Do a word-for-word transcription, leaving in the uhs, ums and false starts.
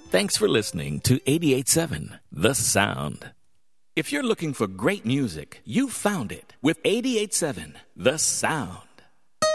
Thanks for listening to eighty-eight point seven The Sound. If you're looking for great music, you found it with eighty-eight point seven The Sound.